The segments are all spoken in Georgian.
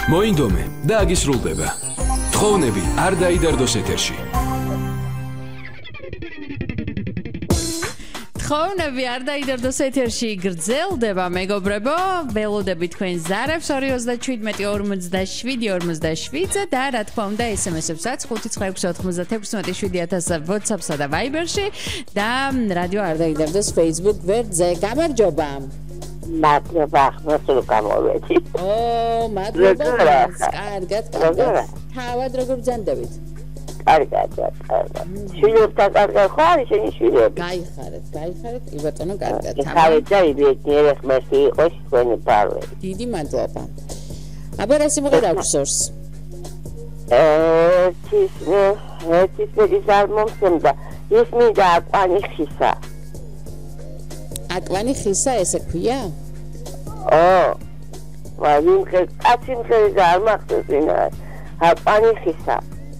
მოინდომე და აგისრულდება. თხოვნები არ დაიდარდოს ეთერში. თხოვნები არ დაიდარდოს ეთერში გრძელდება მეგობრებო, ველოდები თქვენ ზარებს 237-47-47 და რა თქმა უნდა SMS-ებსაც 596-97-7000 WhatsApp-სა და Viber-ში და რადიო არ დაიდარდოს Facebook გვერდზე. გამარჯობა. მადლობა, მოსულ გამოვედი. მადლობა. კარგად. თავად როგორ ბრძანდებით? კარგად. შვილებთან კარგად ხარ, შენი შვილები? გაიხარეთ, კი ბატონო, კარგად. ხარეთ და იბედნიერ ხმასი იყოს თქვენი პარველი. დიდი მადლობა. აბა რა სიმღერა გსურს? ერთის მედის არ მომცემდა. ის მინდა აკვანი ხისა. აკვანი ხისა ესე ქვია? მაგრამ კაცი მხარე და არ მახსოვს ვინა. აკვანი ხისა.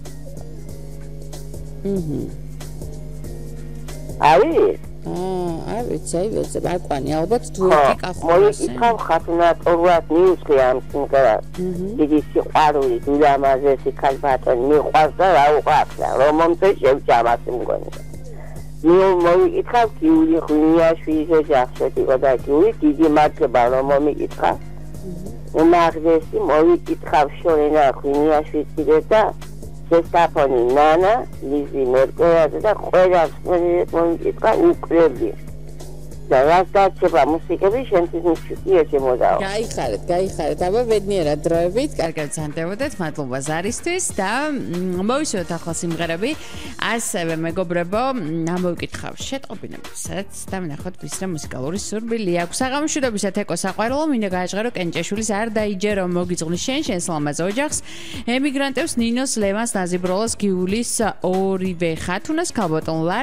არის? არ ვიცი, აკვანი ალბათ თუ ერთი კახო. მოიკითხავ ხათუნატორად მიუძღე ამ სიმღერას. დიდი სიყვარული, ულამაზესი ქალბატონი მიყვარს და რა უყვარს, რომ მომწე შევჭამას მგონი. მოიკითხავ გიული ღვინიაშვილის ოჯახში იყო და გიული დიდი მადლობა რომ მომიკითხავ. უმაღლესი მოიკითხავ შორენა ღვინიაშვილის და Stefani Nana, Lizzy Mercola და ყველას მომიკითხა უკრები. და რასაჩება მუსიკები შენთვის შემოდაო. გაიხარეთ. აბა ბედნიერად დროებით, კარგად ზანდებოდეთ, მადლობა ზარისთვის და მოვისურვოთ ახლა სიმღერები. ასევე მეგობრებო, ამოვიკითხავ შეტყობინებსაც და ვნახოთ ვის რა მუსიკალური სურვილი აქვს. საღამოშვიდობისათ ეკო საყვარელო, მინდა გააჟღერო კენჭაშვილის არ დაიჯერო მოგიძღვნის შენს ლამაზ ოჯახს, ემიგრანტებს ნინოს, ლევანს, ნაზიბროლას, გიულის ორივე ხათუნას, ქალბატონ